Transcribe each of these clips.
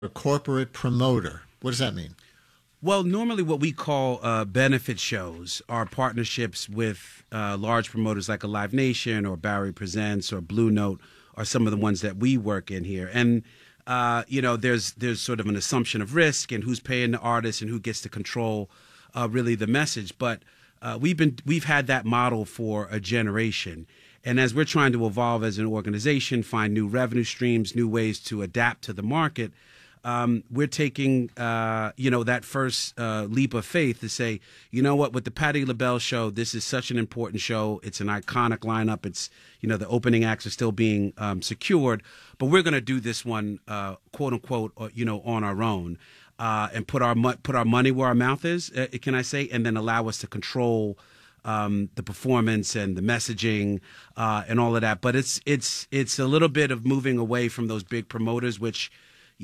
a corporate promoter. What does that mean? Well, normally what we call benefit shows are partnerships with large promoters like a Live Nation or Bowery Presents or Blue Note are some of the ones that we work in here. And, there's sort of an assumption of risk and who's paying the artist and who gets to control really the message. But we've had that model for a generation. And as we're trying to evolve as an organization, find new revenue streams, new ways to adapt to the market, we're taking, that first leap of faith to say, you know what, with the Patti LaBelle show, this is such an important show. It's an iconic lineup. It's, the opening acts are still being secured, but we're going to do this one, quote unquote, on our own, and put our money where our mouth is, can I say, and then allow us to control the performance and the messaging and all of that. But it's a little bit of moving away from those big promoters, which,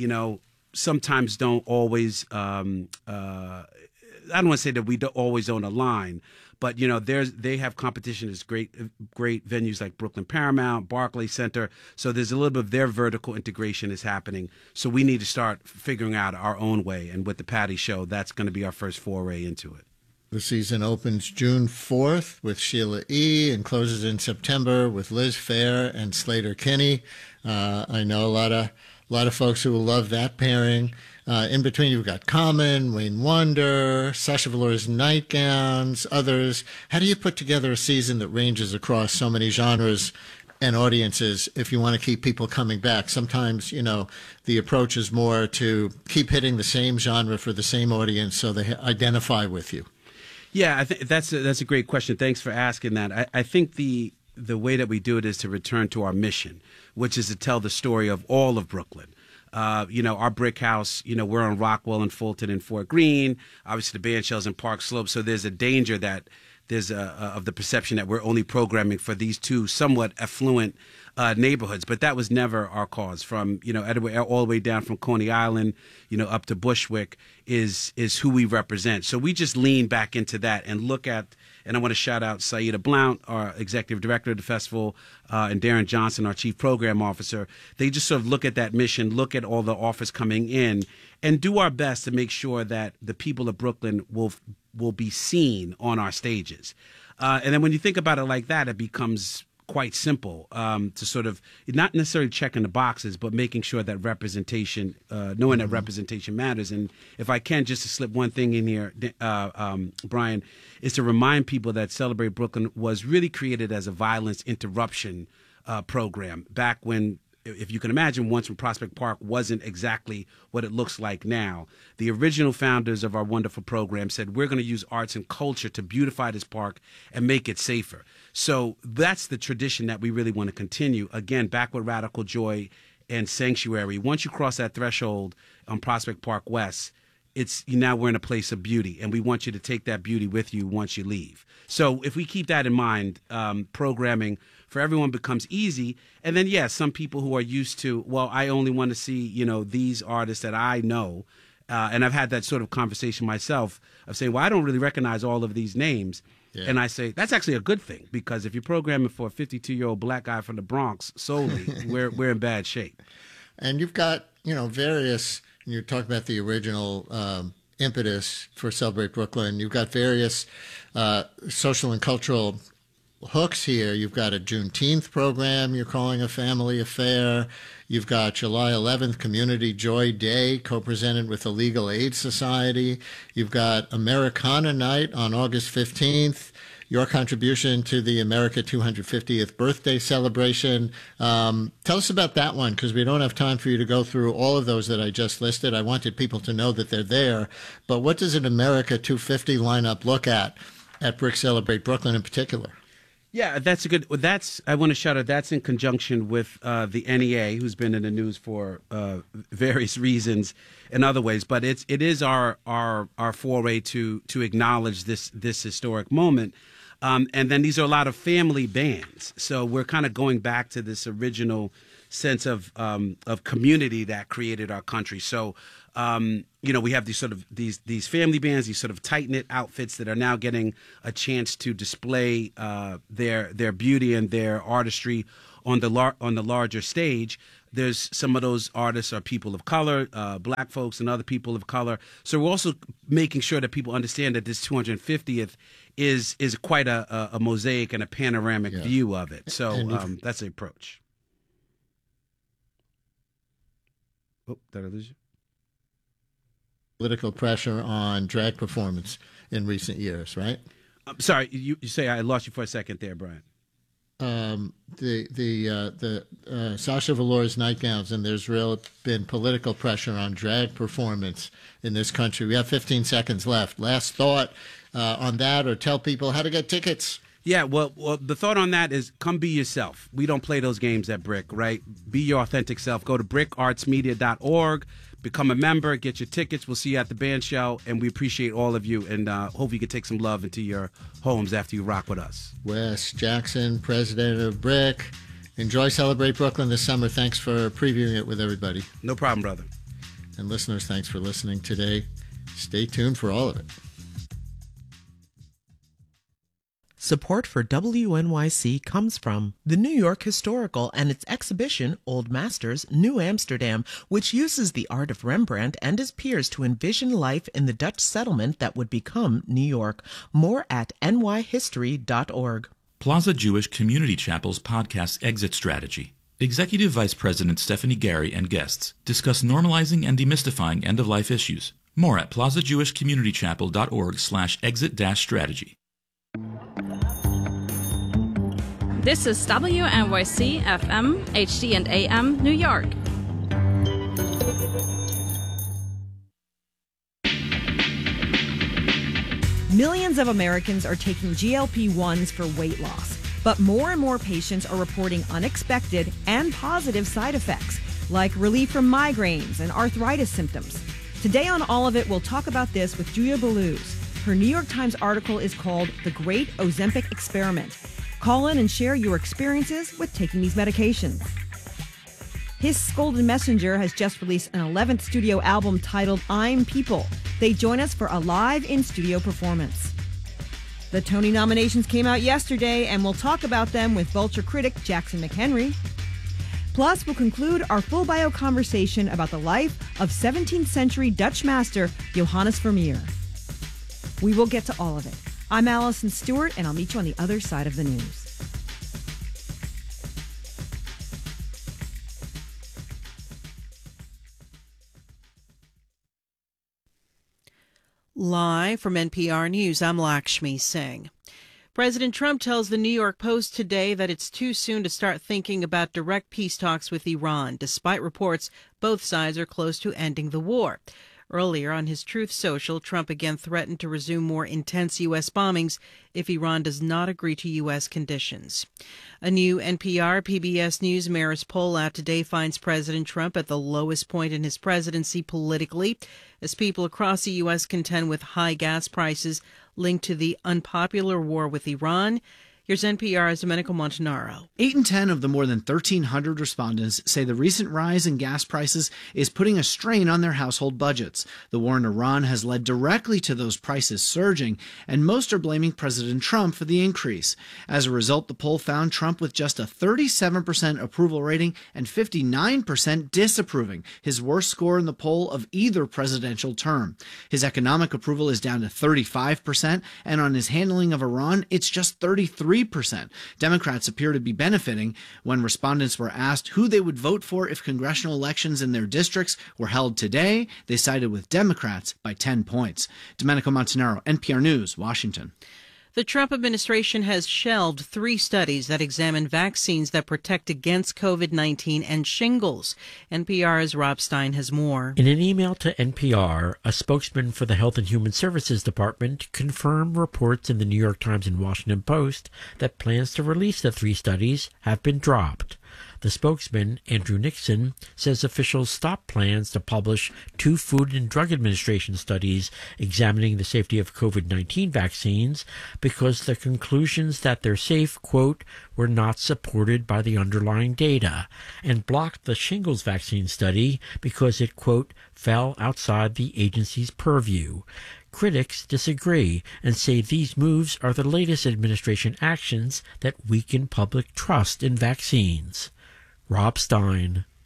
sometimes don't always, I don't want to say that we don't always own a line, but, they have competition as great venues like Brooklyn Paramount, Barclays Center. So there's a little bit of their vertical integration is happening. So we need to start figuring out our own way. And with the Patti show, that's going to be our first foray into it. The season opens June 4th with Sheila E. and closes in September with Liz Phair and Slater Kinney. I know a lot of folks who will love that pairing. In between, you've got Common, Wayne Wonder, Sasha Velour's Nightgowns, others. How do you put together a season that ranges across so many genres and audiences if you want to keep people coming back? Sometimes, the approach is more to keep hitting the same genre for the same audience so they identify with you. Yeah, I think that's a great question. Thanks for asking that. I think the way that we do it is to return to our mission, which is to tell the story of all of Brooklyn. Our brick house, we're on Rockwell and Fulton and Fort Greene. Obviously, the Bandshell's in Park Slope. So there's a danger that there's of the perception that we're only programming for these two somewhat affluent neighborhoods. But that was never our cause. From, all the way down from Coney Island, up to Bushwick is who we represent. So we just lean back into that and look at, and I want to shout out Saida Blount, our executive director of the festival, and Darren Johnson, our chief program officer. They just sort of look at that mission, look at all the offers coming in, and do our best to make sure that the people of Brooklyn will be seen on our stages. And then when you think about it like that, it becomes quite simple to sort of not necessarily checking the boxes, but making sure that representation, knowing that representation matters. And if I can, just to slip one thing in here, Brian, is to remind people that Celebrate Brooklyn was really created as a violence interruption program back when, if you can imagine, once when Prospect Park wasn't exactly what it looks like now. The original founders of our wonderful program said, we're going to use arts and culture to beautify this park and make it safer. So that's the tradition that we really want to continue. Again, back with Radical Joy and Sanctuary. Once you cross that threshold on Prospect Park West, now we're in a place of beauty, and we want you to take that beauty with you once you leave. So if we keep that in mind, programming for everyone becomes easy. And then, some people who are used to, well, I only want to see, these artists that I know. And I've had that sort of conversation myself of saying, well, I don't really recognize all of these names. Yeah. And I say, that's actually a good thing, because if you're programming for a 52-year-old black guy from the Bronx solely, we're in bad shape. And you've got, various, and you're talking about the original impetus for Celebrate Brooklyn. You've got various social and cultural hooks here. You've got a Juneteenth program you're calling a family affair. You've got July 11th Community Joy Day, co-presented with the Legal Aid Society. You've got Americana Night on August 15th. Your contribution to the America 250th birthday celebration. Tell us about that one, because we don't have time for you to go through all of those that I just listed. I wanted people to know that they're there. But what does an America 250 lineup look at Brick Celebrate Brooklyn in particular? Yeah, I want to shout out, that's in conjunction with the NEA, who's been in the news for various reasons and other ways. But it is our foray to acknowledge this historic moment. And then these are a lot of family bands. So we're kind of going back to this original sense of community that created our country. So, we have these family bands, these sort of tight-knit outfits that are now getting a chance to display their beauty and their artistry on the larger stage. There's some of those artists are people of color, black folks and other people of color. So we're also making sure that people understand that this 250th is quite a mosaic and a panoramic view of it. So that's the approach. Oh, did I lose you? Political pressure on drag performance in recent years, right? I'm sorry, you say I lost you for a second there, Brian. The Sasha Velour's nightgowns, and there's been political pressure on drag performance in this country. We have 15 seconds left. Last thought on that, or tell people how to get tickets. Yeah, well, the thought on that is come be yourself. We don't play those games at BRIC, right? Be your authentic self. Go to bricartsmedia.org, become a member, get your tickets. We'll see you at the band show, and we appreciate all of you, and hope you can take some love into your homes after you rock with us. Wes Jackson, president of BRIC. Enjoy Celebrate Brooklyn this summer. Thanks for previewing it with everybody. No problem, brother. And listeners, thanks for listening today. Stay tuned for all of it. Support for WNYC comes from the New York Historical and its exhibition, Old Masters, New Amsterdam, which uses the art of Rembrandt and his peers to envision life in the Dutch settlement that would become New York. More at nyhistory.org. Plaza Jewish Community Chapel's podcast Exit Strategy. Executive Vice President Stephanie Gary and guests discuss normalizing and demystifying end-of-life issues. More at plazajewishcommunitychapel.org/exit-strategy. This is WNYC FM, HD and AM, New York. Millions of Americans are taking GLP-1s for weight loss, but more and more patients are reporting unexpected and positive side effects, like relief from migraines and arthritis symptoms. Today on All of It, we'll talk about this with Julia Belluz. Her New York Times article is called The Great Ozempic Experiment. Call in and share your experiences with taking these medications. His Golden Messenger has just released an 11th studio album titled I'm People. They join us for a live in-studio performance. The Tony nominations came out yesterday, and we'll talk about them with Vulture critic Jackson McHenry. Plus, we'll conclude our full bio conversation about the life of 17th century Dutch master Johannes Vermeer. We will get to all of it. I'm Allison Stewart, and I'll meet you on the other side of the news. Live from NPR News, I'm Lakshmi Singh. President Trump tells the New York Post today that it's too soon to start thinking about direct peace talks with Iran, despite reports both sides are close to ending the war. Earlier on his Truth Social, Trump again threatened to resume more intense U.S. bombings if Iran does not agree to U.S. conditions. A new NPR-PBS News Marist poll out today finds President Trump at the lowest point in his presidency politically, as people across the U.S. contend with high gas prices linked to the unpopular war with Iran. Here's NPR's Domenico Montanaro. 8 in 10 of the more than 1,300 respondents say the recent rise in gas prices is putting a strain on their household budgets. The war in Iran has led directly to those prices surging, and most are blaming President Trump for the increase. As a result, the poll found Trump with just a 37% approval rating and 59% disapproving, his worst score in the poll of either presidential term. His economic approval is down to 35%, and on his handling of Iran, it's just 33%. Democrats appear to be benefiting. When respondents were asked who they would vote for if congressional elections in their districts were held today, they sided with Democrats by 10 points. Domenico Montanaro, NPR News, Washington. The Trump administration has shelved 3 studies that examine vaccines that protect against COVID-19 and shingles. NPR's Rob Stein has more. In an email to NPR, a spokesman for the Health and Human Services Department confirmed reports in the New York Times and Washington Post that plans to release the 3 studies have been dropped. The spokesman, Andrew Nixon, says officials stopped plans to publish 2 Food and Drug Administration studies examining the safety of COVID-19 vaccines because the conclusions that they're safe, quote, were not supported by the underlying data, and blocked the shingles vaccine study because it, quote, fell outside the agency's purview. Critics disagree and say these moves are the latest administration actions that weaken public trust in vaccines. Rob Stein,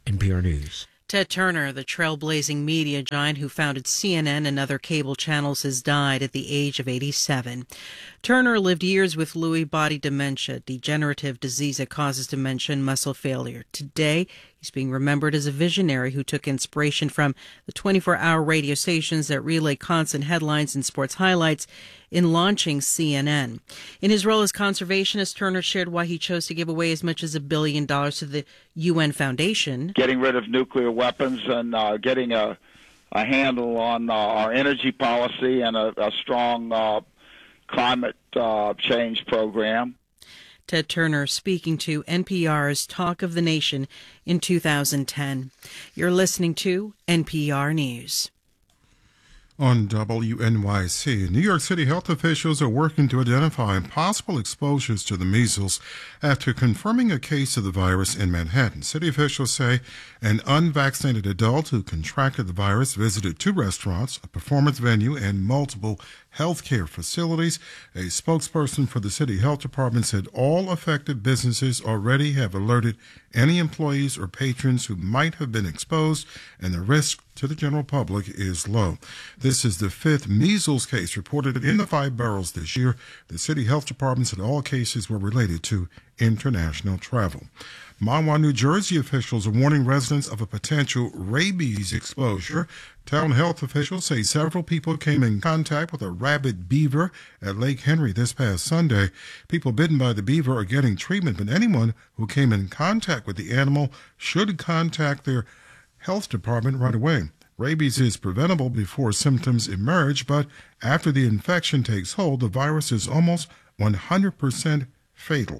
NPR News. Ted Turner, the trailblazing media giant who founded CNN and other cable channels, has died at the age of 87. Turner lived years with Lewy body dementia, degenerative disease that causes dementia and muscle failure. Today, he's being remembered as a visionary who took inspiration from the 24-hour radio stations that relay constant headlines and sports highlights in launching CNN. In his role as conservationist, Turner shared why he chose to give away as much as $1 billion to the UN Foundation. Getting rid of nuclear weapons and getting a handle on our energy policy and a strong climate change program. Ted Turner speaking to NPR's Talk of the Nation in 2010. You're listening to NPR News. On WNYC, New York City health officials are working to identify possible exposures to the measles after confirming a case of the virus in Manhattan. City officials say an unvaccinated adult who contracted the virus visited 2 restaurants, a performance venue, and multiple healthcare facilities. A spokesperson for the city health department said all affected businesses already have alerted any employees or patrons who might have been exposed, and the risk to the general public is low. This is the 5th measles case reported in the 5 boroughs this year. The city health department said all cases were related to international travel. Mahwah, New Jersey officials are warning residents of a potential rabies exposure. Town health officials say several people came in contact with a rabid beaver at Lake Henry this past Sunday. People bitten by the beaver are getting treatment, but anyone who came in contact with the animal should contact their health department right away. Rabies is preventable before symptoms emerge, but after the infection takes hold, the virus is almost 100% fatal.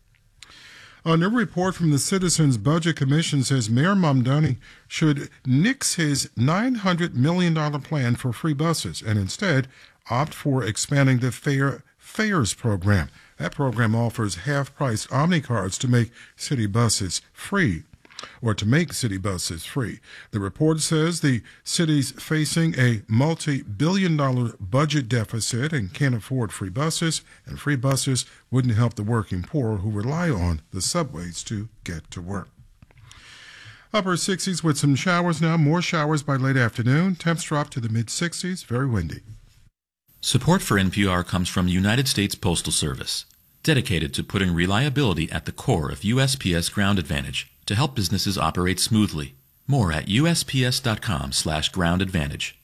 A new report from the Citizens Budget Commission says Mayor Mamdani should nix his $900 million plan for free buses and instead opt for expanding the Fares program. That program offers half-price Omni cards to make city buses free. The report says the city's facing a multi-billion-dollar budget deficit and can't afford free buses, and free buses wouldn't help the working poor who rely on the subways to get to work. Upper 60s with some showers now, more showers by late afternoon. Temps drop to the mid-60s, very windy. Support for NPR comes from United States Postal Service, dedicated to putting reliability at the core of USPS Ground Advantage to help businesses operate smoothly. More at USPS.com/Ground Advantage.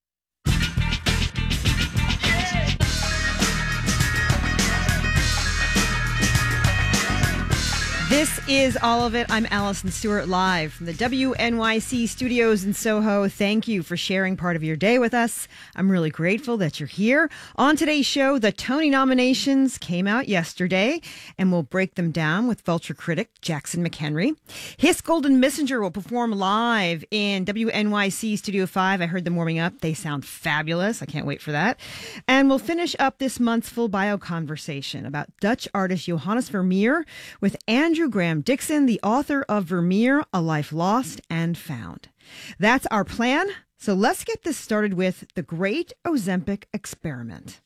This is All of It. I'm Allison Stewart, live from the WNYC studios in Soho. Thank you for sharing part of your day with us. I'm really grateful that you're here. On today's show, the Tony nominations came out yesterday, and we'll break them down with Vulture critic Jackson McHenry. Hiss Golden Messenger will perform live in WNYC Studio 5. I heard them warming up. They sound fabulous. I can't wait for that. And we'll finish up this month's full bio conversation about Dutch artist Johannes Vermeer with Andrew Graham Dixon, the author of Vermeer, A Life Lost and Found. That's our plan. So let's get this started with the Great Ozempic Experiment.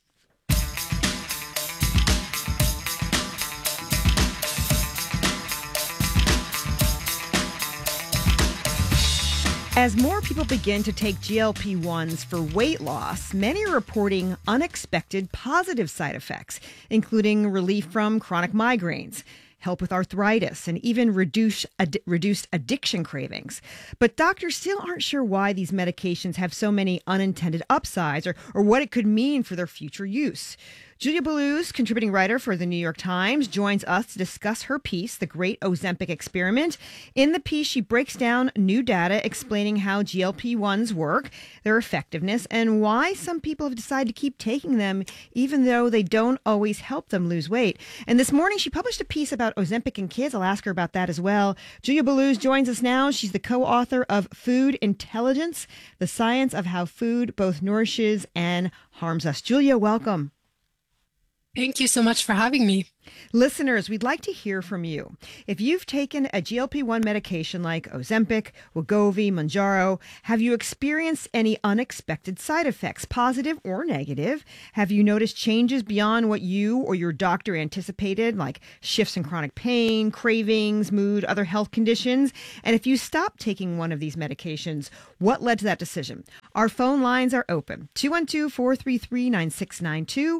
As more people begin to take GLP-1s for weight loss, many are reporting unexpected positive side effects, including relief from chronic migraines, help with arthritis, and even reduced addiction cravings. But doctors still aren't sure why these medications have so many unintended upsides or what it could mean for their future use. Julia Belluz, contributing writer for The New York Times, joins us to discuss her piece, The Great Ozempic Experiment. In the piece, she breaks down new data explaining how GLP-1s work, their effectiveness, and why some people have decided to keep taking them even though they don't always help them lose weight. And this morning, she published a piece about Ozempic in kids. I'll ask her about that as well. Julia Belluz joins us now. She's the co-author of Food Intelligence, the science of how food both nourishes and harms us. Julia, welcome. Thank you so much for having me. Listeners, we'd like to hear from you. If you've taken a GLP-1 medication like Ozempic, Wegovy, Mounjaro, have you experienced any unexpected side effects, positive or negative? Have you noticed changes beyond what you or your doctor anticipated, like shifts in chronic pain, cravings, mood, other health conditions? And if you stopped taking one of these medications, what led to that decision? Our phone lines are open. 212-433-9692,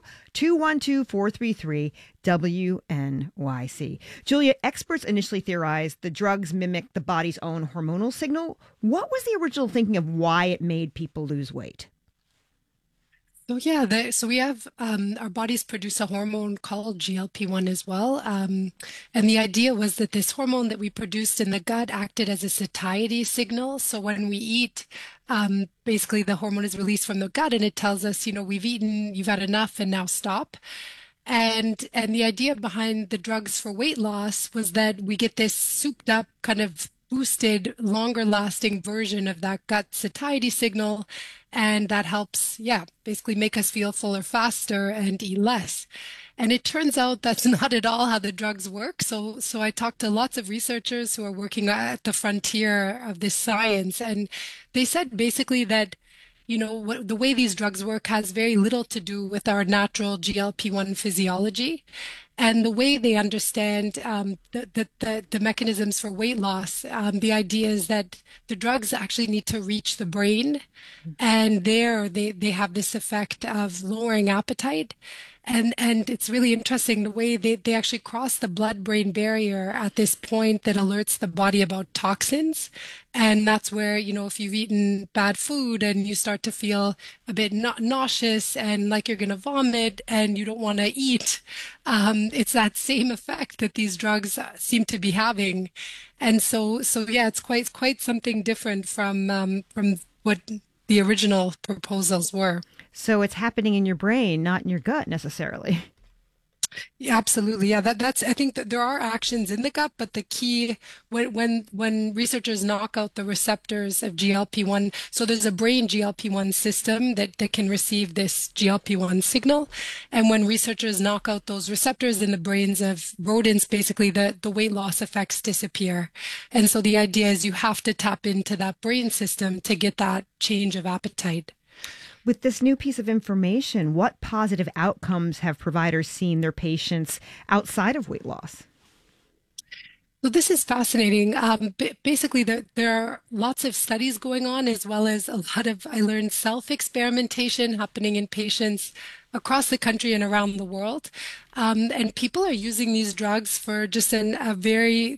212-433-WNYC. Julia, experts initially theorized the drugs mimic the body's own hormonal signal. What was the original thinking of why it made people lose weight? So yeah, so we have our bodies produce a hormone called GLP-1 as well, and the idea was that this hormone that we produced in the gut acted as a satiety signal. So when we eat, basically the hormone is released from the gut, and it tells us, we've eaten, you've had enough, and now stop. And the idea behind the drugs for weight loss was that we get this souped up kind of boosted, longer lasting version of that gut satiety signal. And that helps, basically make us feel fuller faster and eat less. And it turns out that's not at all how the drugs work. So I talked to lots of researchers who are working at the frontier of this science. And they said basically that, the way these drugs work has very little to do with our natural GLP-1 physiology. And the way they understand the mechanisms for weight loss, the idea is that the drugs actually need to reach the brain, and there they have this effect of lowering appetite. And it's really interesting the way they actually cross the blood-brain barrier at this point that alerts the body about toxins. And that's where, if you've eaten bad food and you start to feel a bit nauseous and like you're going to vomit and you don't want to eat, it's that same effect that these drugs seem to be having. And so yeah, it's quite something different from what the original proposals were. So it's happening in your brain, not in your gut necessarily. Yeah, absolutely. Yeah, that's. I think that there are actions in the gut, but the key when researchers knock out the receptors of GLP-1, so there's a brain GLP-1 system that can receive this GLP-1 signal, and when researchers knock out those receptors in the brains of rodents, basically the weight loss effects disappear. And so the idea is you have to tap into that brain system to get that change of appetite. With this new piece of information, what positive outcomes have providers seen their patients outside of weight loss? So this is fascinating. Basically, there are lots of studies going on, as well as a lot of, I learned, self-experimentation happening in patients across the country and around the world. And people are using these drugs for just a very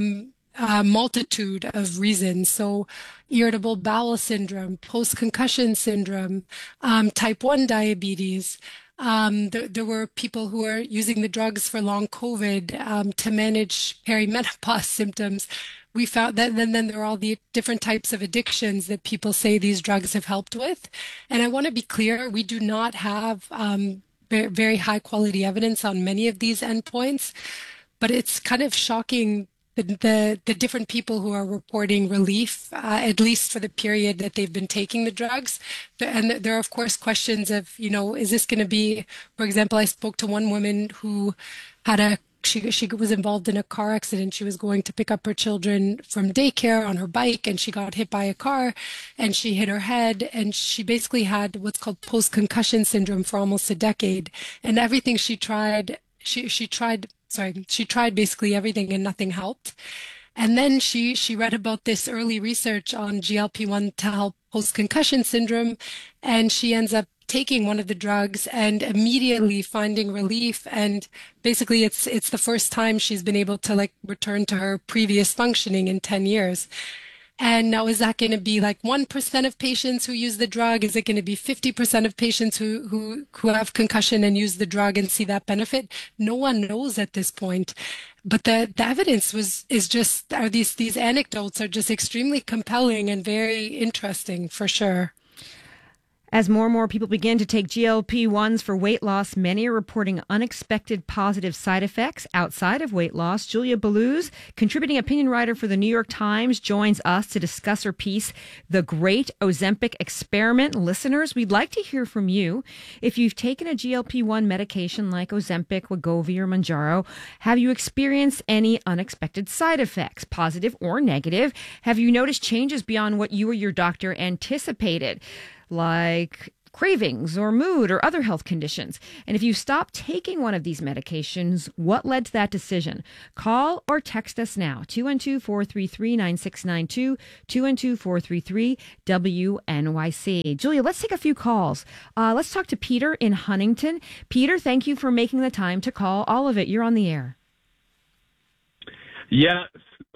multitude of reasons. So irritable bowel syndrome, post-concussion syndrome, type 1 diabetes. There were people who were using the drugs for long COVID to manage perimenopause symptoms. We found that then there are all the different types of addictions that people say these drugs have helped with. And I want to be clear, we do not have very high quality evidence on many of these endpoints, but it's kind of shocking the different people who are reporting relief, at least for the period that they've been taking the drugs. And there are, of course, questions of, is this going to be, for example, I spoke to one woman who had she was involved in a car accident. She was going to pick up her children from daycare on her bike, and she got hit by a car, and she hit her head, and she basically had what's called post-concussion syndrome for almost a decade. And everything she tried, she tried basically everything and nothing helped. And then she read about this early research on GLP-1 to help post-concussion syndrome, and she ends up taking one of the drugs and immediately finding relief. And basically it's the first time she's been able to return to her previous functioning in 10 years. And now, is that going to be 1% of patients who use the drug? Is it going to be 50% of patients who have concussion and use the drug and see that benefit? No one knows at this point. But the evidence these anecdotes are just extremely compelling and very interesting for sure. As more and more people begin to take GLP-1s for weight loss, many are reporting unexpected positive side effects outside of weight loss. Julia Belluz, contributing opinion writer for the New York Times, joins us to discuss her piece, The Great Ozempic Experiment. Listeners, we'd like to hear from you. If you've taken a GLP-1 medication like Ozempic, Wegovy, or Mounjaro, have you experienced any unexpected side effects, positive or negative? Have you noticed changes beyond what you or your doctor anticipated, like cravings or mood or other health conditions? And if you stopped taking one of these medications, what led to that decision? Call or text us now, 212-433-9692, 212-433-WNYC. Julia, let's take a few calls. Let's talk to Peter in Huntington. Peter, thank you for making the time to call. All of it, you're on the air. Yeah.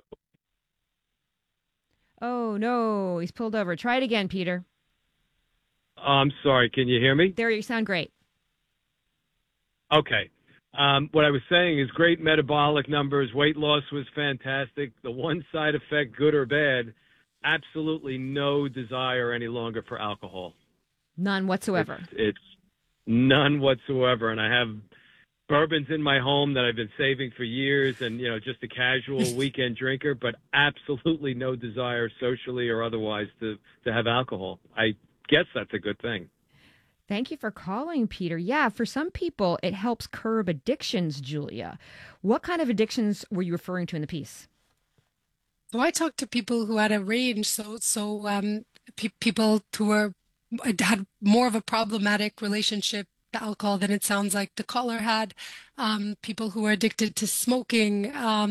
Oh, no, he's pulled over. Try it again, Peter. I'm sorry. Can you hear me? There, you sound great. Okay. What I was saying is great metabolic numbers. Weight loss was fantastic. The one side effect, good or bad, absolutely no desire any longer for alcohol. None whatsoever. It's none whatsoever. And I have bourbons in my home that I've been saving for years and, just a casual weekend drinker, but absolutely no desire socially or otherwise to have alcohol. I guess that's a good thing. Thank you for calling, Peter. Yeah, for some people, it helps curb addictions, Julia. What kind of addictions were you referring to in the piece? So I talked to people who had a range. People who had more of a problematic relationship to alcohol than it sounds like the caller had. People who were addicted to smoking.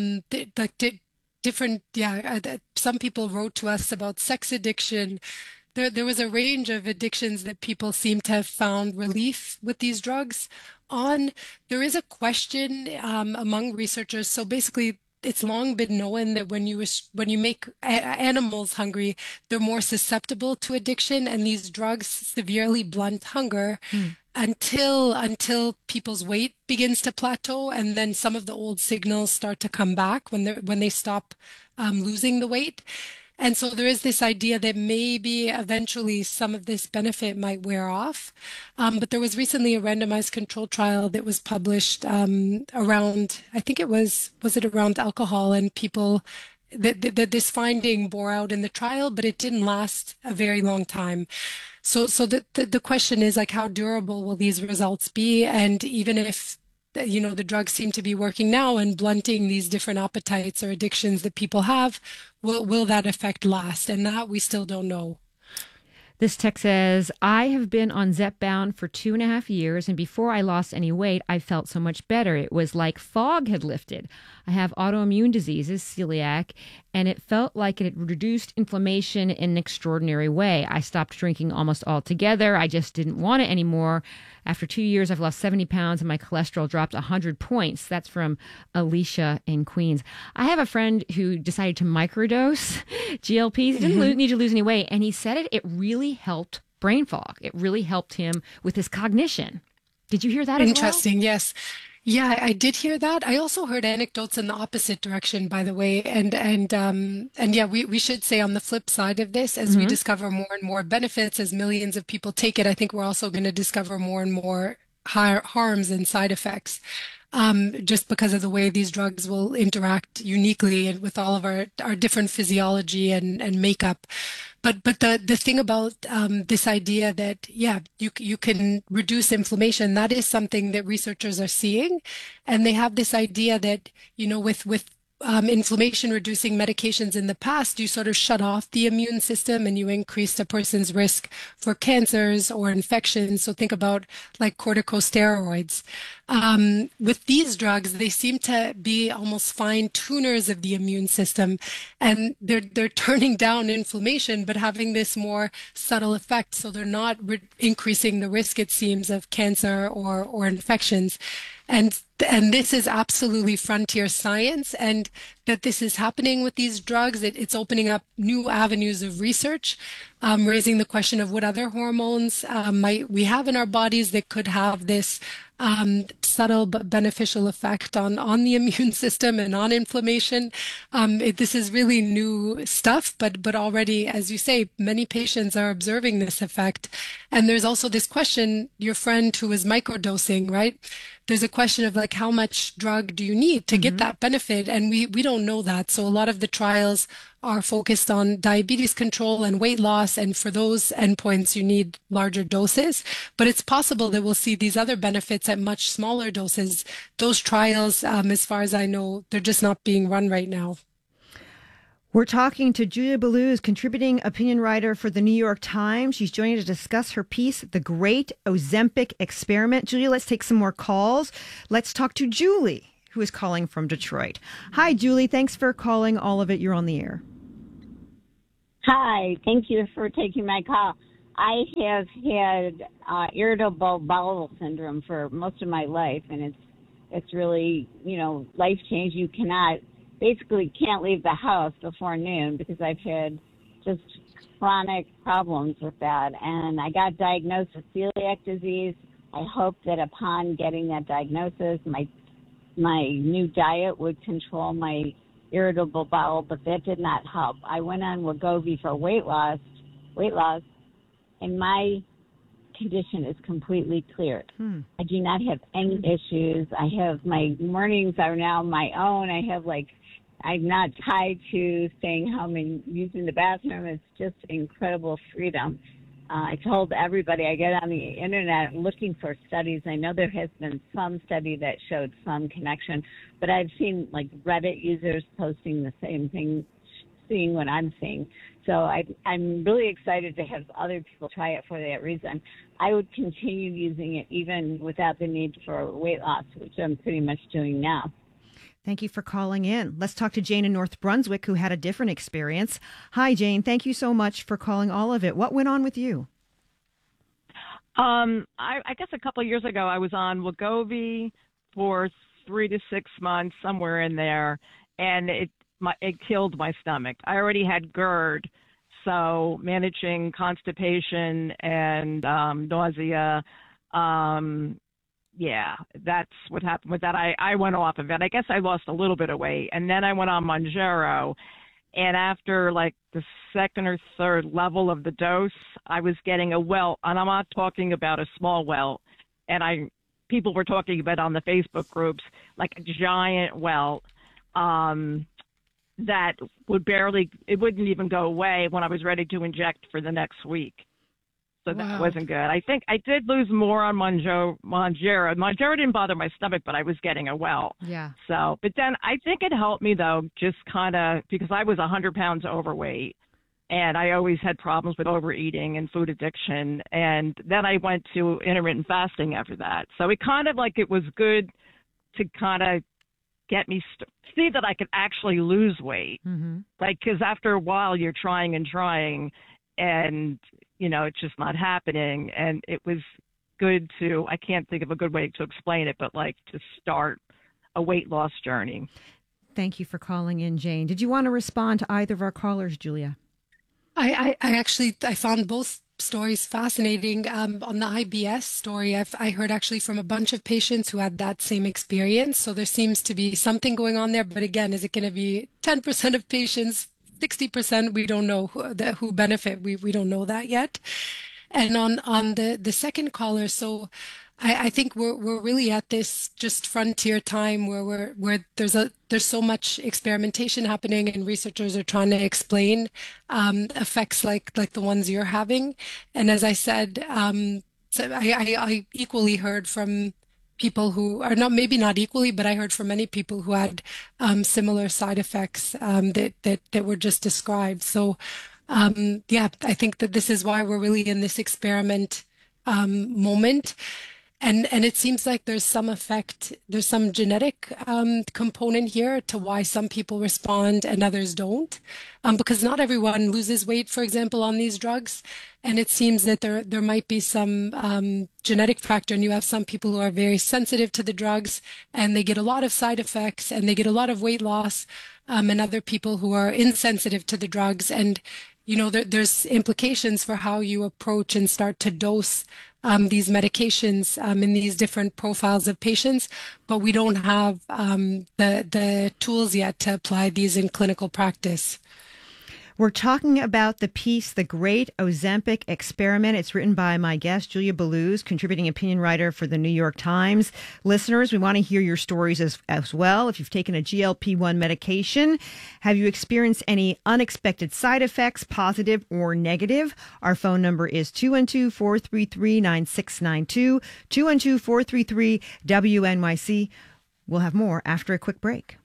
Some people wrote to us about sex addiction. There was a range of addictions that people seem to have found relief with these drugs on. There is a question among researchers. So basically, it's long been known that when you make animals hungry, they're more susceptible to addiction, and these drugs severely blunt hunger until people's weight begins to plateau, and then some of the old signals start to come back when they stop losing the weight. And so there is this idea that maybe eventually some of this benefit might wear off. But there was recently a randomized control trial that was published around, I think it was it around alcohol, and people, that this finding bore out in the trial, but it didn't last a very long time. So the question is, like, how durable will these results be? And even if the drugs seem to be working now and blunting these different appetites or addictions that people have, will that effect last? And that we still don't know. This text says, I have been on Zepbound for 2.5 years, and before I lost any weight, I felt so much better. It was like fog had lifted. I have autoimmune diseases, celiac, and it felt like it had reduced inflammation in an extraordinary way. I stopped drinking almost altogether. I just didn't want it anymore. After 2 years, I've lost 70 pounds and my cholesterol dropped 100 points. That's from Alicia in Queens. I have a friend who decided to microdose GLPs. He didn't need to lose any weight, and he said it really helped brain fog. It really helped him with his cognition. Did you hear that as well? Interesting, yes. Yeah, I did hear that. I also heard anecdotes in the opposite direction, by the way. And yeah, we should say on the flip side of this, as we discover more and more benefits, as millions of people take it, I think we're also going to discover more and more harms and side effects. Just because of the way these drugs will interact uniquely and with all of our different physiology and makeup. But the thing about this idea that, you can reduce inflammation, that is something that researchers are seeing. And they have this idea that, with inflammation reducing medications in the past, you sort of shut off the immune system and you increase a person's risk for cancers or infections. So think about like corticosteroids. With these drugs, they seem to be almost fine tuners of the immune system, and they're turning down inflammation, but having this more subtle effect. So they're not increasing the risk, it seems, of cancer or infections. And this is absolutely frontier science. And that this is happening with these drugs. It's opening up new avenues of research, raising the question of what other hormones might we have in our bodies that could have this subtle but beneficial effect on the immune system and on inflammation. This is really new stuff, but already, as you say, many patients are observing this effect. And there's also this question, your friend who is microdosing, right? There's a question of like, how much drug do you need to get that benefit? And we don't know that. So a lot of the trials are focused on diabetes control and weight loss. And for those endpoints, you need larger doses. But it's possible that we'll see these other benefits at much smaller doses. Those trials, as far as I know, they're just not being run right now. We're talking to Julia Belluz, contributing opinion writer for the New York Times. She's joining to discuss her piece, The Great Ozempic Experiment. Julia, let's take some more calls. Let's talk to Julie, who is calling from Detroit. Hi, Julie. Thanks for calling All of It. You're on the air. Hi. Thank you for taking my call. I have had irritable bowel syndrome for most of my life, and it's really, life-changing. You basically can't leave the house before noon because I've had just chronic problems with that. And I got diagnosed with celiac disease. I hoped that upon getting that diagnosis, my new diet would control my irritable bowel, but that did not help. I went on Wegovy for weight loss, and my condition is completely cleared. I do not have any issues. My mornings are now my own. I'm not tied to staying home and using the bathroom. It's just incredible freedom. I told everybody, I get on the internet looking for studies. I know there has been some study that showed some connection, but I've seen like Reddit users posting the same thing, seeing what I'm seeing. So I'm really excited to have other people try it for that reason. I would continue using it even without the need for weight loss, which I'm pretty much doing now. Thank you for calling in. Let's talk to Jane in North Brunswick, who had a different experience. Hi, Jane. Thank you so much for calling All of It. What went on with you? I guess a couple of years ago, I was on Wegovy for 3 to 6 months, somewhere in there, and it killed my stomach. I already had GERD, so managing constipation and nausea, that's what happened with that. I went off of it. I guess I lost a little bit of weight, and then I went on Mounjaro, and after like the second or third level of the dose, I was getting a welt, and I'm not talking about a small welt, and people were talking about on the Facebook groups, like a giant welt, that it wouldn't even go away when I was ready to inject for the next week. So that wasn't good. I think I did lose more on Mounjaro. Mounjaro didn't bother my stomach, but I was getting a welt. Yeah. So, but then I think it helped me though, just kind of because I was 100 pounds overweight, and I always had problems with overeating and food addiction. And then I went to intermittent fasting after that. So it kind of it was good to kind of get me see that I could actually lose weight. Mm-hmm. Because after a while you're trying, and it's just not happening. And it was good I can't think of a good way to explain it, but to start a weight loss journey. Thank you for calling in, Jane. Did you want to respond to either of our callers, Julia? I found both stories fascinating. On the IBS story, I heard actually from a bunch of patients who had that same experience. So there seems to be something going on there. But again, is it going to be 10% of patients, 60%? We don't know who benefit. We don't know that yet. And on the second caller, so I think we're really at this just frontier time where there's so much experimentation happening, and researchers are trying to explain effects like the ones you're having. And as I said, so I equally heard from people who are maybe not equally, but I heard from many people who had similar side effects that were just described. So I think that this is why we're really in this experiment moment. And it seems like there's some effect, there's some genetic component here to why some people respond and others don't, because not everyone loses weight, for example, on these drugs. And it seems that there might be some genetic factor, and you have some people who are very sensitive to the drugs, and they get a lot of side effects, and they get a lot of weight loss, and other people who are insensitive to the drugs. And there's implications for how you approach and start to dose these medications in these different profiles of patients, but we don't have the tools yet to apply these in clinical practice. We're talking about the piece, The Great Ozempic Experiment. It's written by my guest, Julia Belluz, contributing opinion writer for the New York Times. Listeners, we want to hear your stories as well. If you've taken a GLP-1 medication, have you experienced any unexpected side effects, positive or negative? Our phone number is 212-433-9692, 212-433-WNYC. We'll have more after a quick break.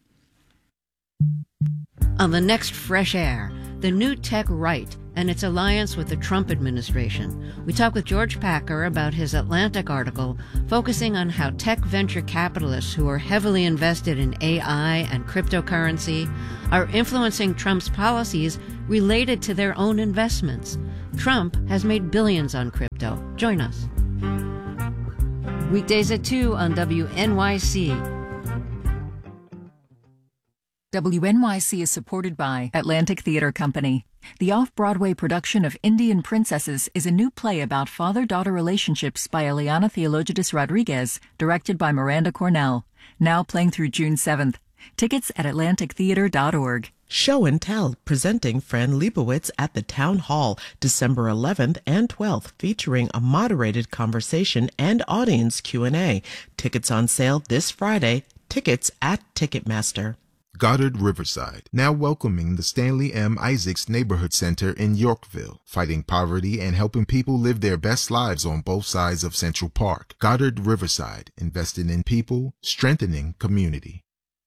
On the next Fresh Air, the new tech right and its alliance with the Trump administration. We talk with George Packer about his Atlantic article focusing on how tech venture capitalists who are heavily invested in AI and cryptocurrency are influencing Trump's policies related to their own investments. Trump has made billions on crypto. Join us. Weekdays at 2 on WNYC. WNYC is supported by Atlantic Theater Company. The off-Broadway production of Indian Princesses is a new play about father-daughter relationships by Eliana Theologitis Rodriguez, directed by Miranda Cornell. Now playing through June 7th. Tickets at atlantictheater.org. Show and Tell, presenting Fran Lebowitz at the Town Hall, December 11th and 12th, featuring a moderated conversation and audience Q&A. Tickets on sale this Friday. Tickets at Ticketmaster. Goddard Riverside, now welcoming the Stanley M. Isaacs Neighborhood Center in Yorkville, fighting poverty and helping people live their best lives on both sides of Central Park. Goddard Riverside, investing in people, strengthening community.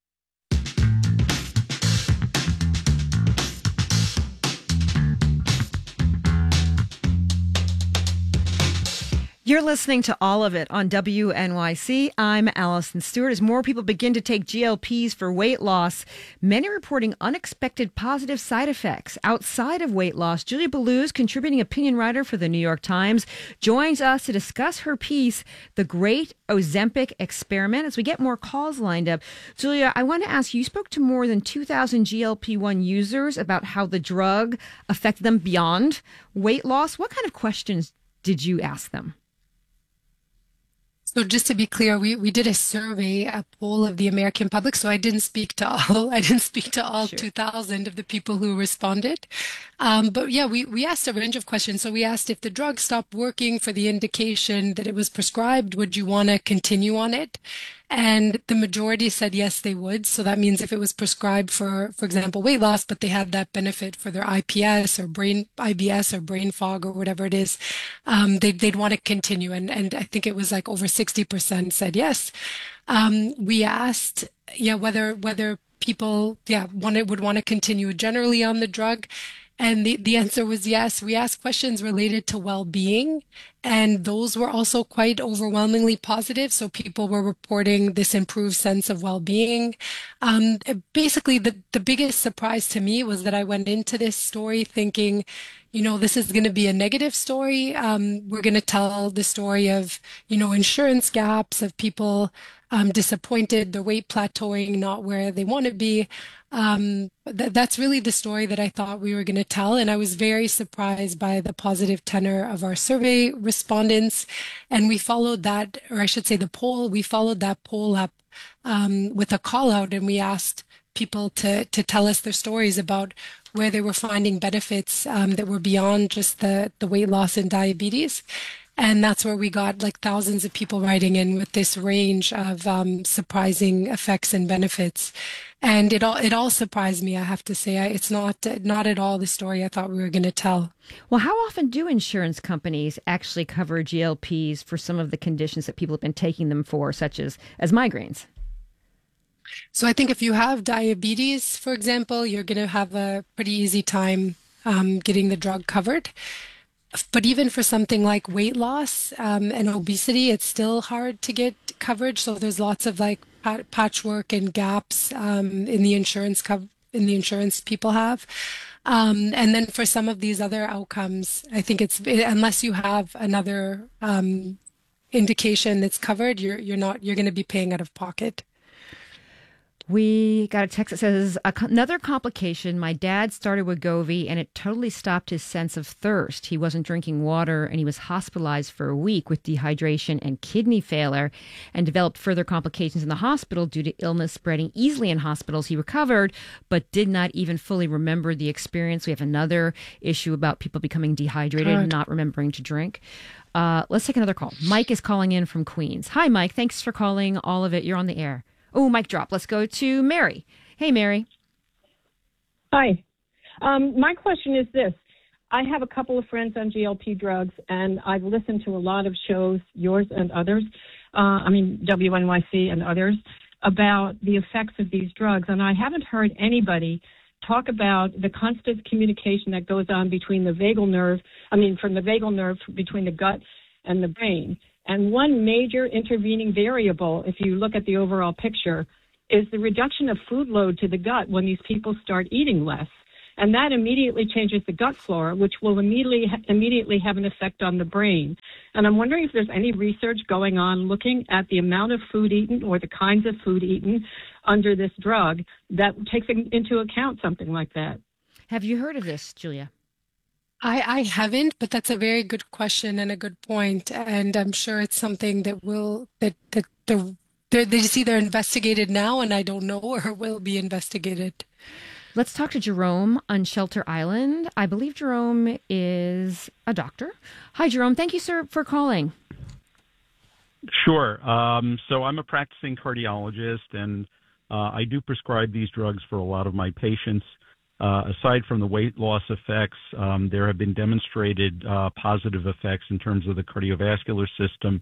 You're listening to All of It on WNYC. I'm Allison Stewart. As more people begin to take GLPs for weight loss, many reporting unexpected positive side effects outside of weight loss. Julia Belluz, contributing opinion writer for the New York Times, joins us to discuss her piece, The Great Ozempic Experiment, as we get more calls lined up. Julia, I want to ask you spoke to more than 2,000 GLP-1 users about how the drug affected them beyond weight loss. What kind of questions did you ask them? So just to be clear, we did a survey, a poll of the American public. So I didn't speak to all. Sure. 2,000 of the people who responded. But yeah, we asked a range of questions. So we asked if the drug stopped working for the indication that it was prescribed, would you want to continue on it? And the majority said yes, they would. So that means if it was prescribed for example, weight loss, but they had that benefit for their IBS or brain fog or whatever it is, they'd want to continue. And I think it was like over 60% said yes. We asked, whether people, would want to continue generally on the drug. And the answer was yes. We asked questions related to well-being, and those were also quite overwhelmingly positive. So people were reporting this improved sense of well-being. Basically, the biggest surprise to me was that I went into this story thinking, this is going to be a negative story. We're going to tell the story of, insurance gaps, of people disappointed, the weight plateauing, not where they want to be. That's really the story that I thought we were going to tell. And I was very surprised by the positive tenor of our survey respondents. And we followed that, or I should say the poll, we followed that poll up with a call out, and we asked people to tell us their stories about where they were finding benefits that were beyond just the weight loss and diabetes. And that's where we got like thousands of people writing in with this range of surprising effects and benefits. And it all surprised me, I have to say. It's not at all the story I thought we were going to tell. Well, how often do insurance companies actually cover GLPs for some of the conditions that people have been taking them for, such as migraines? So I think if you have diabetes, for example, you're going to have a pretty easy time getting the drug covered. But even for something like weight loss and obesity, it's still hard to get coverage. So there's lots of like patchwork and gaps in the insurance people have. And then for some of these other outcomes, I think unless you have another indication that's covered, you're going to be paying out of pocket. We got a text that says, another complication, my dad started Wegovy and it totally stopped his sense of thirst. He wasn't drinking water and he was hospitalized for a week with dehydration and kidney failure and developed further complications in the hospital due to illness spreading easily in hospitals. He recovered, but did not even fully remember the experience. We have another issue about people becoming dehydrated and not remembering to drink. Let's take another call. Mike is calling in from Queens. Hi, Mike. Thanks for calling all of it. You're on the air. Oh, mic drop. Let's go to Mary. Hey, Mary. Hi. My question is this. I have a couple of friends on GLP drugs, and I've listened to a lot of shows, yours and others, WNYC and others, about the effects of these drugs. And I haven't heard anybody talk about the constant communication that goes on between the vagal nerve, from the vagal nerve between the gut and the brain. And one major intervening variable, if you look at the overall picture, is the reduction of food load to the gut when these people start eating less. And that immediately changes the gut flora, which will immediately have an effect on the brain. And I'm wondering if there's any research going on looking at the amount of food eaten or the kinds of food eaten under this drug that takes into account something like that. Have you heard of this, Julia? I haven't, but that's a very good question and a good point. And I'm sure it's something that is either investigated now and I don't know, or will be investigated. Let's talk to Jerome on Shelter Island. I believe Jerome is a doctor. Hi, Jerome. Thank you, sir, for calling. Sure. So I'm a practicing cardiologist, and I do prescribe these drugs for a lot of my patients. Aside from the weight loss effects, there have been demonstrated positive effects in terms of the cardiovascular system,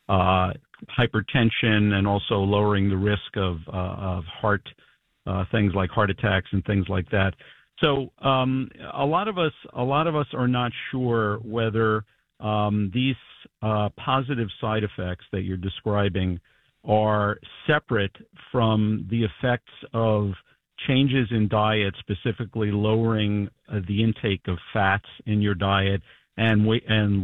hypertension, and also lowering the risk of heart things like heart attacks and things like that. So a lot of us are not sure whether these positive side effects that you're describing are separate from the effects of changes in diet, specifically lowering the intake of fats in your diet and weight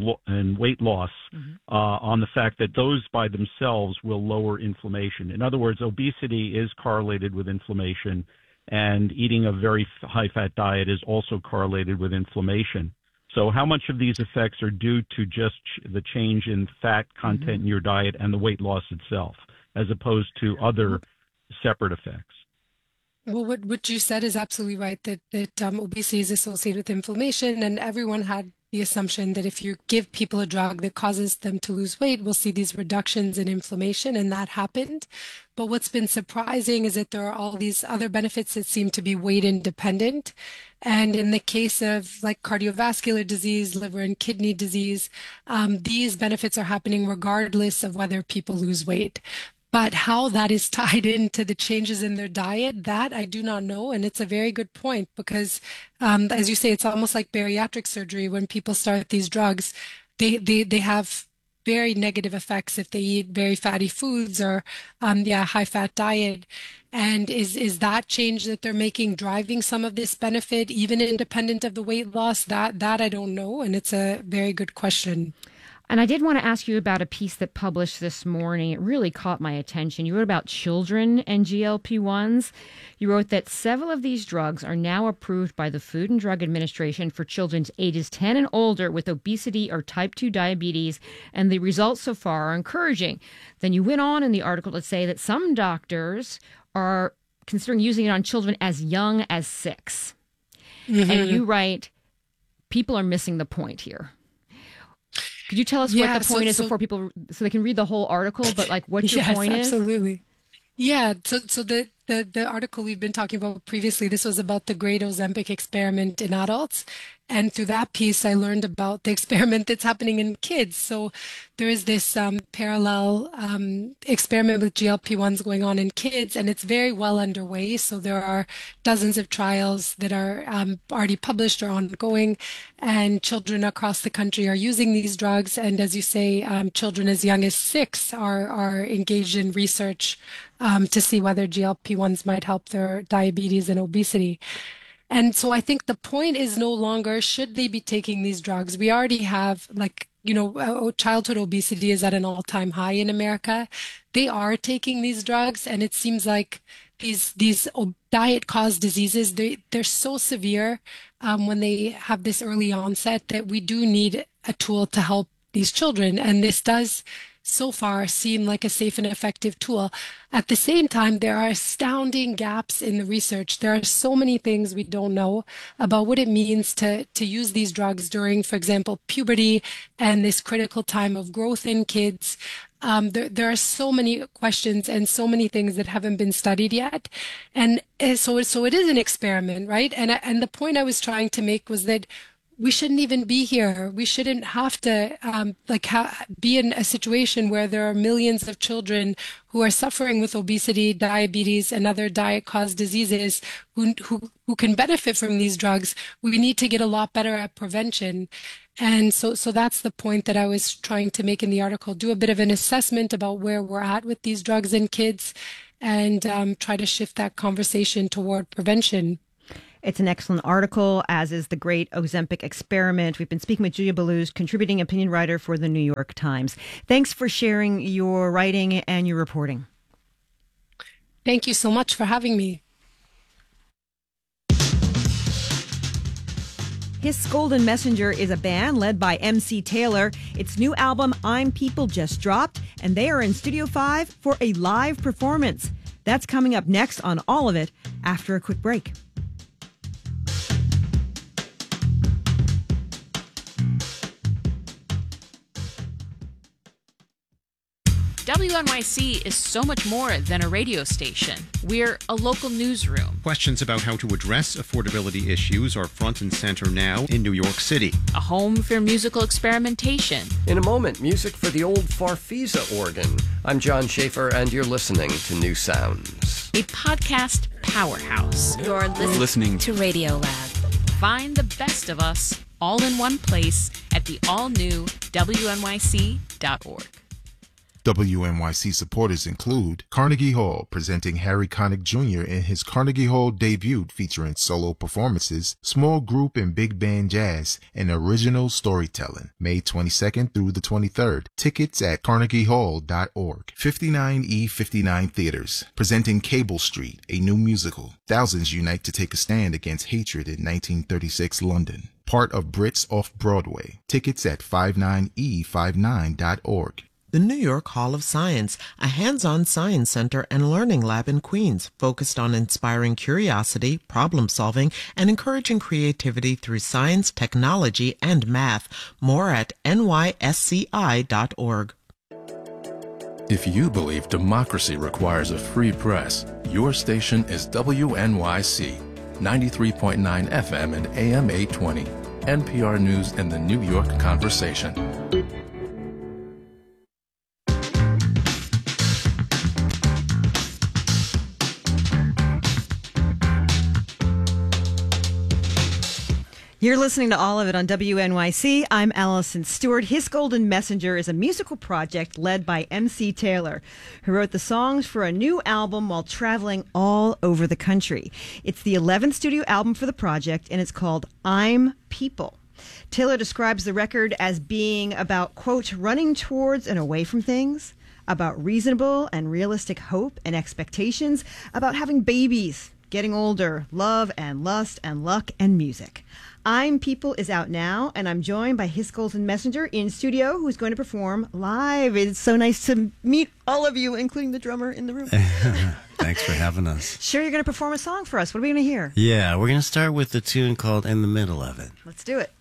loss, on the fact that those by themselves will lower inflammation. In other words, obesity is correlated with inflammation, and eating a very high-fat diet is also correlated with inflammation. So how much of these effects are due to just the change in fat content in your diet and the weight loss itself, as opposed to other separate effects? Well, what you said is absolutely right, that obesity is associated with inflammation, and everyone had the assumption that if you give people a drug that causes them to lose weight, we'll see these reductions in inflammation, and that happened. But what's been surprising is that there are all these other benefits that seem to be weight independent. And in the case of like cardiovascular disease, liver and kidney disease, these benefits are happening regardless of whether people lose weight. But how that is tied into the changes in their diet, that I do not know. And it's a very good point because, as you say, it's almost like bariatric surgery. When people start these drugs, they have very negative effects if they eat very fatty foods or, high-fat diet. And is that change that they're making driving some of this benefit, even independent of the weight loss? That I don't know. And it's a very good question. And I did want to ask you about a piece that published this morning. It really caught my attention. You wrote about children and GLP-1s. You wrote that several of these drugs are now approved by the Food and Drug Administration for children ages 10 and older with obesity or type 2 diabetes, and the results so far are encouraging. Then you went on in the article to say that some doctors are considering using it on children as young as 6. And you write, people are missing the point here. Could you tell us what the point is before people, so they can read the whole article, but like what your point is? Yes, absolutely. Yeah, so the article we've been talking about previously, this was about the Great Ozempic Experiment in adults. And through that piece, I learned about the experiment that's happening in kids. So there is this parallel experiment with GLP-1s going on in kids, and it's very well underway. So there are dozens of trials that are already published or ongoing, and children across the country are using these drugs. And as you say, children as young as 6 are engaged in research to see whether GLP-1s might help their diabetes and obesity. And so I think the point is no longer should they be taking these drugs. We already have, childhood obesity is at an all-time high in America. They are taking these drugs, and it seems like these diet-caused diseases, they're so severe when they have this early onset that we do need a tool to help these children. And this does so far seem like a safe and effective tool. At the same time, there are astounding gaps in the research. There are so many things we don't know about what it means to use these drugs during, for example, puberty and this critical time of growth in kids. There are so many questions and so many things that haven't been studied yet. And so it is an experiment, right? And the point I was trying to make was that we shouldn't even be here. We shouldn't have to be in a situation where there are millions of children who are suffering with obesity, diabetes, and other diet-caused diseases who can benefit from these drugs. We need to get a lot better at prevention. And so that's the point that I was trying to make in the article. Do a bit of an assessment about where we're at with these drugs in kids and try to shift that conversation toward prevention. It's an excellent article, as is the great Ozempic experiment. We've been speaking with Julia Belluz, contributing opinion writer for the New York Times. Thanks for sharing your writing and your reporting. Thank you so much for having me. His Golden Messenger is a band led by MC Taylor. Its new album, I'm People, just dropped, and they are in Studio 5 for a live performance. That's coming up next on All of It after a quick break. WNYC is so much more than a radio station. We're a local newsroom. Questions about how to address affordability issues are front and center now in New York City. A home for musical experimentation. In a moment, music for the old Farfisa organ. I'm John Schaefer, and you're listening to New Sounds. A podcast powerhouse. You're listening to Radio Lab. Find the best of us all in one place at the all-new WNYC.org. WNYC supporters include Carnegie Hall, presenting Harry Connick Jr. in his Carnegie Hall debut featuring solo performances, small group and big band jazz, and original storytelling. May 22nd through the 23rd. Tickets at carnegiehall.org. 59E59 Theaters, presenting Cable Street, a new musical. Thousands unite to take a stand against hatred in 1936 London. Part of Brits Off-Broadway. Tickets at 59E59.org. The New York Hall of Science, a hands-on science center and learning lab in Queens, focused on inspiring curiosity, problem-solving, and encouraging creativity through science, technology, and math. More at nysci.org. If you believe democracy requires a free press, your station is WNYC, 93.9 FM and AM 820, NPR News and the New York Conversation. You're listening to All of It on WNYC. I'm Allison Stewart. His Golden Messenger is a musical project led by MC Taylor, who wrote the songs for a new album while traveling all over the country. It's the 11th studio album for the project, and it's called I'm People. Taylor describes the record as being about, quote, running towards and away from things, about reasonable and realistic hope and expectations, about having babies, getting older, love and lust and luck and music. I'm People is out now, and I'm joined by His Golden Messenger in studio, who's going to perform live. It's so nice to meet all of you, including the drummer in the room. Thanks for having us. Sure, you're going to perform a song for us. What are we going to hear? Yeah, we're going to start with the tune called In the Middle of It. Let's do it.